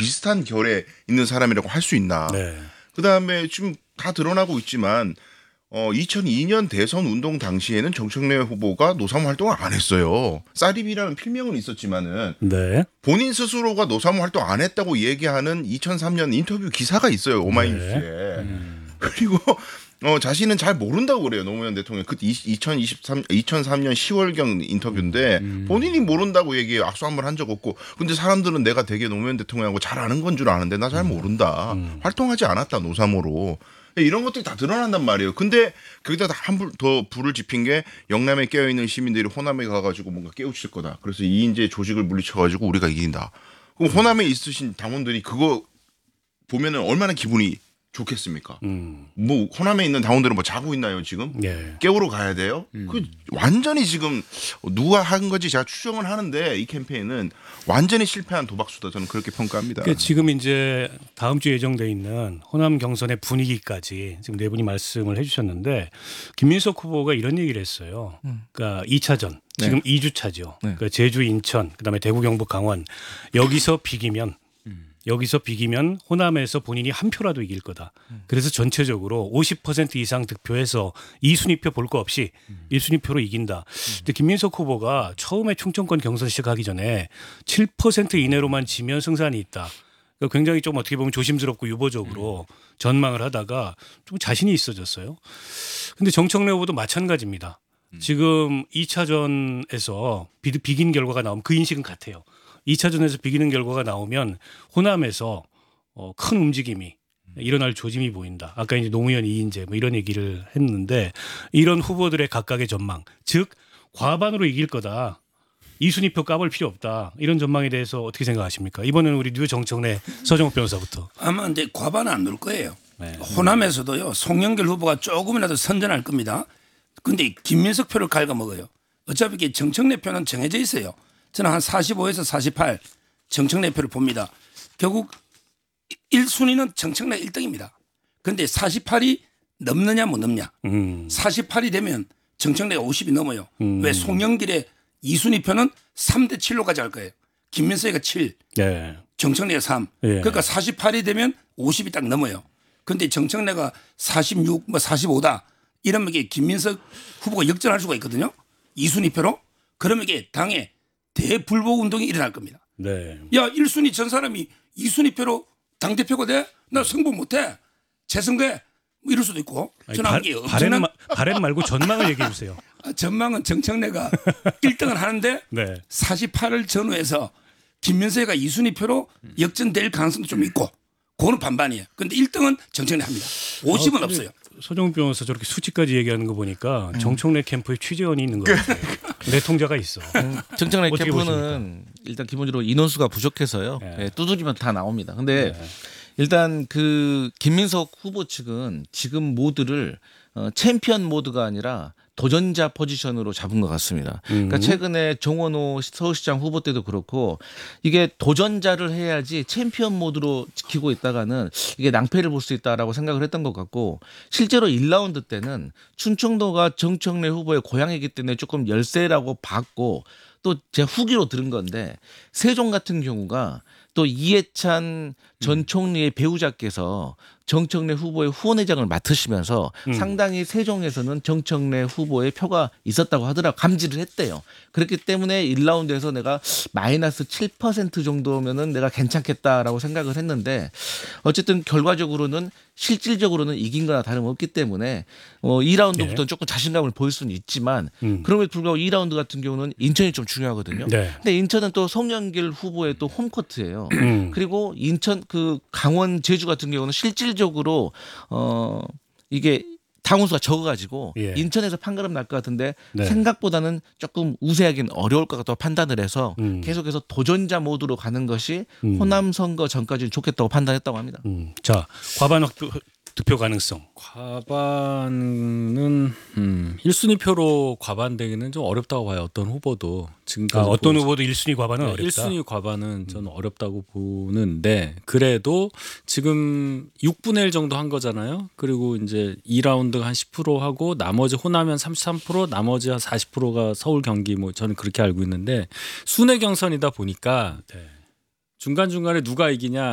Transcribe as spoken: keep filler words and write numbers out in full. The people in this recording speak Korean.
비슷한 결에 있는 사람이라고 할 수 있나. 네. 그다음에 지금 다 드러나고 있지만 어, 이천이 년 대선 운동 당시에는 정청래 후보가 노사모 활동을 안 했어요. 쌀입이라는 필명은 있었지만은 네. 본인 스스로가 노사모 활동 안 했다고 얘기하는 이천삼 년 인터뷰 기사가 있어요. 오마이뉴스에. 네. 음. 그리고 어, 자신은 잘 모른다고 그래요. 노무현 대통령. 그 이천이십삼, 이천삼 년 시월경 인터뷰인데 음. 본인이 모른다고 얘기해요. 악수 한 번 한 적 없고. 근데 사람들은 내가 되게 노무현 대통령하고 잘 아는 건 줄 아는데 나 잘 모른다. 음. 활동하지 않았다. 노사모로. 이런 것들이 다 드러난단 말이에요. 근데 거기다 한 더 불을 지핀 게 영남에 깨어있는 시민들이 호남에 가가지고 뭔가 깨우칠 거다. 그래서 이인재 조직을 물리쳐가지고 우리가 이긴다. 그럼 호남에 있으신 당원들이 그거 보면은 얼마나 기분이 좋겠습니까? 음. 뭐 호남에 있는 당원들은 뭐 자고 있나요 지금? 예. 깨우러 가야 돼요? 음. 그 완전히 지금 누가 한 건지 제가 추정을 하는데 이 캠페인은 완전히 실패한 도박수다. 저는 그렇게 평가합니다. 그러니까 지금 이제 다음 주 예정돼 있는 호남 경선의 분위기까지 지금 네 분이 말씀을 해주셨는데 김민석 후보가 이런 얘기를 했어요. 그러니까 이 차전 지금 네. 이 주차죠. 네. 그러니까 제주, 인천, 그다음에 대구, 경북, 강원 여기서 비기면 여기서 비기면 호남에서 본인이 한 표라도 이길 거다. 그래서 전체적으로 오십 퍼센트 이상 득표해서 이 순위표 볼 거 없이 일 순위표로 이긴다. 근데 김민석 후보가 처음에 충청권 경선 시작하기 전에 칠 퍼센트 이내로만 지면 승산이 있다. 그러니까 굉장히 좀 어떻게 보면 조심스럽고 유보적으로 전망을 하다가 좀 자신이 있어졌어요. 근데 정청래 후보도 마찬가지입니다. 지금 이 차전에서 비긴 결과가 나오면 그 인식은 같아요. 이 차전에서 비기는 결과가 나오면 호남에서 어, 큰 움직임이 일어날 조짐이 보인다. 아까 이제 노무현, 이인재 뭐 이런 얘기를 했는데 이런 후보들의 각각의 전망, 즉 과반으로 이길 거다. 이 순위표 까볼 필요 없다. 이런 전망에 대해서 어떻게 생각하십니까? 이번에는 우리 뉴 정청래 서정욱 변호사부터. 아마 이제 과반은 안 넣을 거예요. 네. 호남에서도요. 송영길 후보가 조금이라도 선전할 겁니다. 근데 김민석 표를 갉아먹어요. 어차피 이게 정청래 표는 정해져 있어요. 저는 한 사십오에서 사십팔 정청래 표를 봅니다. 결국 일 순위는 정청래 일 등입니다. 그런데 사십팔이 넘느냐 못 넘냐. 음. 사십팔이 되면 정청래가 오십이 넘어요. 음. 왜 송영길의 이 순위 표는 삼 대 칠로 가져갈 거예요. 김민석이가 칠, 네. 정청래가 삼. 예. 그러니까 사십팔이 되면 오십이 딱 넘어요. 그런데 정청래가 사십육, 뭐 사십오다. 이러면 이게 김민석 후보가 역전할 수가 있거든요. 이 순위표로. 그러면 이게 당에 대불복 운동이 일어날 겁니다. 네. 야, 일 순위 전 사람이 이 순위표로 당대표가 돼? 나 승부 못해. 재선거해. 뭐 이럴 수도 있고. 아니, 저는 바, 이게 바램, 엄청난 마- 바램 말고 전망을 얘기해 주세요. 아, 전망은 정청래가 일 등을 하는데 네. 사십팔을 전후해서 김민석이가 이 순위표로 역전될 가능성도 좀 있고 그거는 반반이에요. 그런데 일 등은 정청래 합니다. 오십은 아, 없어요. 서정욱 변호사 저렇게 수치까지 얘기하는 거 보니까 정청래 캠프에 취재원이 있는 거 같아요. 내 통자가 있어. 정청래 어떻게 캠프는 일단 기본적으로 인원수가 부족해서요. 네. 예, 두드리면 다 나옵니다. 근데 네. 일단 그 김민석 후보 측은 지금 모드를 어, 챔피언 모드가 아니라 도전자 포지션으로 잡은 것 같습니다. 그러니까 음. 최근에 정원호 서울시장 후보 때도 그렇고 이게 도전자를 해야지 챔피언 모드로 지키고 있다가는 이게 낭패를 볼 수 있다라고 생각을 했던 것 같고 실제로 일 라운드 때는 충청도가 정청래 후보의 고향이기 때문에 조금 열세라고 봤고 또 제 후기로 들은 건데 세종 같은 경우가 또 이해찬 전 총리의 배우자께서 정청래 후보의 후원회장을 맡으시면서 음. 상당히 세종에서는 정청래 후보의 표가 있었다고 하더라고 감지를 했대요. 그렇기 때문에 일 라운드에서 내가 마이너스 칠 퍼센트 정도면은 내가 괜찮겠다라고 생각을 했는데 어쨌든 결과적으로는 실질적으로는 이긴 거나 다름없기 때문에 어, 이 라운드부터는 네. 조금 자신감을 보일 수는 있지만 음. 그럼에도 불구하고 이 라운드 같은 경우는 인천이 좀 중요하거든요. 네. 근데 인천은 또 송영길 후보의 또 홈코트예요. 음. 그리고 인천 그 강원 제주 같은 경우는 실질적으로 어 이게 당원수가 적어가지고 예. 인천에서 판가름 날 것 같은데 네. 생각보다는 조금 우세하긴 어려울 것 같다고 판단을 해서 음. 계속해서 도전자 모드로 가는 것이 음. 호남 선거 전까지는 좋겠다고 판단했다고 합니다. 음. 자, 과반 득표, 득표 가능성. 과반은 음, 일 순위표로 과반되기는 좀 어렵다고 봐요. 어떤 후보도 지금까지 아, 어떤 보여준- 후보도 일 순위 과반은 네, 어렵다. 일 순위 과반은 저는 어렵다고 보는데 그래도 지금 육분의 일 정도 한 거잖아요. 그리고 이제 이 라운드가 한 십 퍼센트 하고 나머지 호남이 한 삼십삼 퍼센트 나머지 한 사십 퍼센트가 서울 경기 뭐 저는 그렇게 알고 있는데 순회 경선이다 보니까 네. 중간중간에 누가 이기냐